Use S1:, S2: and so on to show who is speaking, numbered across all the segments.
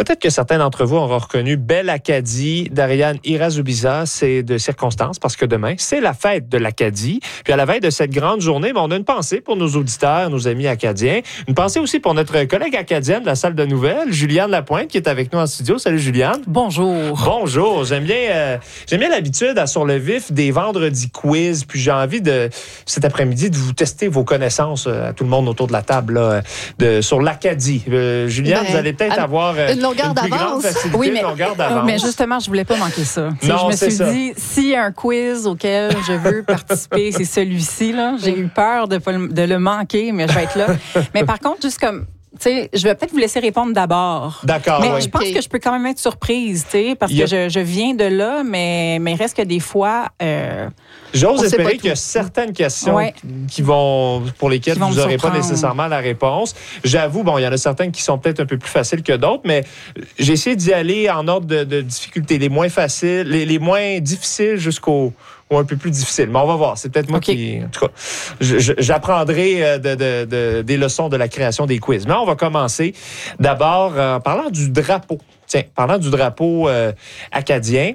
S1: Peut-être que certains d'entre vous auront reconnu Belle Acadie d'Ariane Irazubiza. C'est de circonstance parce que demain, c'est la fête de l'Acadie. Puis à la veille de cette grande journée, on a une pensée pour nos auditeurs, nos amis acadiens. Une pensée aussi pour notre collègue acadienne de la salle de nouvelles, Juliane Lapointe, qui est avec nous en studio. Salut Juliane.
S2: Bonjour.
S1: Bonjour. J'aime bien l'habitude à Sur le vif des vendredis quiz. Puis j'ai envie de cet après-midi de vous tester vos connaissances à tout le monde autour de la table là, sur l'Acadie. Juliane, vous allez peut-être avoir
S3: une longueur d'avance.
S2: Oui, mais justement, je voulais pas manquer ça. Non, je me suis dit, s'il y a un quiz auquel je veux participer, c'est celui-ci. Là. J'ai eu peur de le manquer, mais je vais être là. Mais par contre, juste comme... je vais peut-être vous laisser répondre d'abord.
S1: D'accord.
S2: Mais je pense que je peux quand même être surprise, parce que je viens de là, mais il reste que des fois...
S1: J'ose espérer qu'il y a certaines questions pour lesquelles vous n'aurez pas nécessairement la réponse. J'avoue, il y en a certaines qui sont peut-être un peu plus faciles que d'autres, mais j'ai essayé d'y aller en ordre de difficulté, les moins faciles, les moins difficiles jusqu'au un peu plus difficile. Mais on va voir. C'est peut-être moi qui... En tout cas, j'apprendrai des leçons de la création des quiz. Mais on va commencer d'abord en parlant du drapeau. Tiens, parlant du drapeau acadien.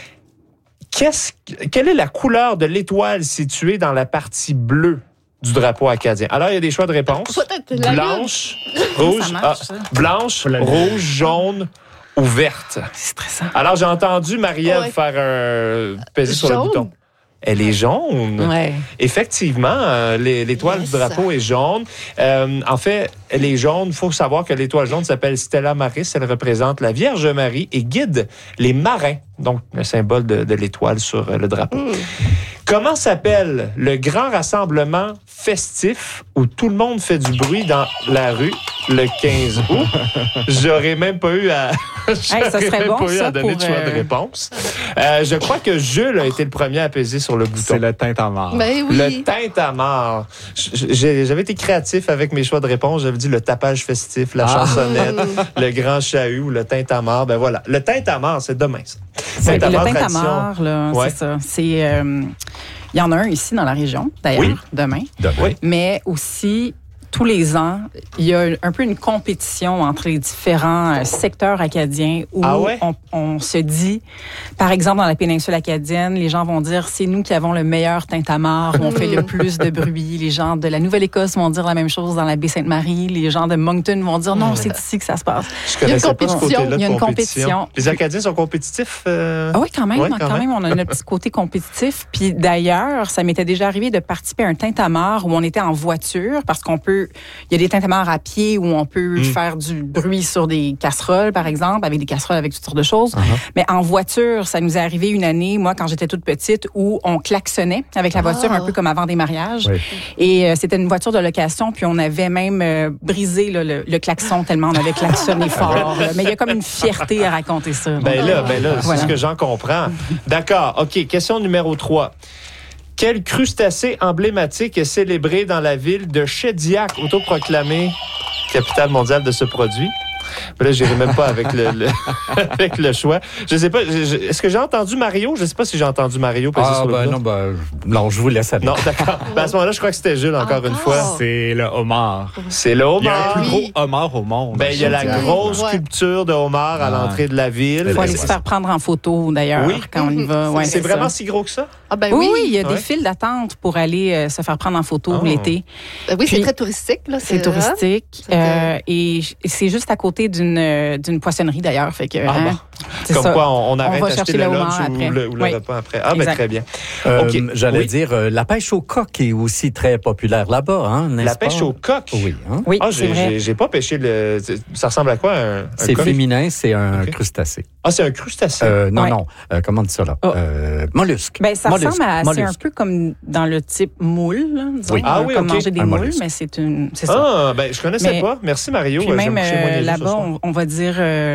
S1: Quelle est la couleur de l'étoile située dans la partie bleue du drapeau acadien? Alors, il y a des choix de réponse. Blanche, rouge, rouge, jaune ou verte.
S2: C'est stressant.
S1: Alors, j'ai entendu Marie-Ève peser sur le bouton. Elle est jaune.
S2: Ouais.
S1: Effectivement, l'étoile du drapeau est jaune. En fait, elle est jaune. Il faut savoir que l'étoile jaune s'appelle Stella Maris. Elle représente la Vierge Marie et guide les marins. Donc, le symbole de l'étoile sur le drapeau. Comment s'appelle le grand rassemblement festif où tout le monde fait du bruit dans la rue le 15 août? J'aurais même pas eu à... donner de choix de réponse. Je crois que Jules a été le premier à peser sur le bouton.
S4: C'est le tintamarre.
S3: Ben oui.
S1: Le tintamarre. J'avais été créatif avec mes choix de réponse. J'avais dit le tapage festif, la chansonnette, le grand chahut ou le tintamarre. Ben voilà. Le tintamarre, c'est demain, ça.
S2: Le tintamarre, là, c'est ça. C'est... il y en a un ici dans la région, d'ailleurs, demain.
S1: Oui.
S2: Mais aussi... Tous les ans, il y a un peu une compétition entre les différents secteurs acadiens où on se dit, par exemple, dans la péninsule acadienne, les gens vont dire, c'est nous qui avons le meilleur tintamarre, où on fait le plus de bruit. Les gens de la Nouvelle-Écosse vont dire la même chose dans la baie Sainte-Marie. Les gens de Moncton vont dire, non, c'est ici que ça se passe.
S1: Il y a une compétition.
S2: Il y a une compétition.
S1: Les Acadiens sont compétitifs?
S2: Oui, quand même. Quand même, on a notre petit côté compétitif. Puis d'ailleurs, ça m'était déjà arrivé de participer à un tintamarre où on était en voiture, parce qu'on peut... Il y a des tintamarres à pied où on peut faire du bruit sur des casseroles, par exemple, avec des casseroles avec toutes sortes de choses. Mais en voiture, ça nous est arrivé une année, moi, quand j'étais toute petite, où on klaxonnait avec la voiture, un peu comme avant des mariages. Oui. Et c'était une voiture de location, puis on avait même brisé le klaxon tellement on avait klaxonné fort. Mais il y a comme une fierté à raconter ça.
S1: Ben là, c'est ce que j'en comprends. D'accord. OK, question numéro 3. Quel crustacé emblématique est célébré dans la ville de Shediac, autoproclamée capitale mondiale de ce produit? Mais là, je n'irai même pas avec avec le choix. Je sais pas, est-ce que j'ai entendu Mario? Je ne sais pas si j'ai entendu Mario passer sur le bouton.
S4: Non, je vous laisse aller.
S1: Non, d'accord. À ce moment-là, je crois que c'était Jules, encore une fois.
S4: C'est le homard.
S1: C'est le homard.
S4: Il y a le plus gros homard au monde.
S1: Il y a la grosse sculpture de homard à l'entrée de la ville.
S2: Il faut aller se faire prendre en photo, d'ailleurs, quand on y va. Ouais,
S1: c'est vraiment si gros que ça?
S2: Oui, il y a des files d'attente pour aller se faire prendre en photo l'été.
S3: Oui, c'est très touristique. Là,
S2: c'est touristique. Et c'est juste à côté d'une poissonnerie, d'ailleurs. Fait que,
S1: comme ça. Quoi, on arrête
S2: va
S1: d'acheter le lunch ou le repas après. Très bien.
S4: J'allais dire, la pêche au coq est aussi très populaire là-bas, n'est-ce pas?
S1: La pêche au coq?
S4: Oui.
S2: Oui, c'est vrai.
S1: J'ai pas pêché ça ressemble à quoi, un
S4: c'est
S1: coq?
S4: Féminin, c'est un crustacé.
S1: Ah, c'est un crustacé?
S4: Non. Comment on dit ça, là? Mollusque.
S2: Ça ressemble à... C'est un peu comme dans le type moule, là, disons. Comme manger des moules, mais c'est ça.
S1: Ah, je connaissais pas. Merci, Mario.
S2: Puis même là-bas, on va dire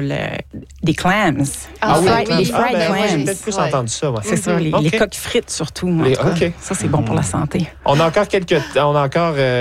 S2: des clams.
S3: Les
S2: fried clams.
S1: J'ai peut-être plus entendu ça. Ouais.
S2: C'est ça, les coques frites surtout. Ça, c'est bon pour la santé.
S1: On a encore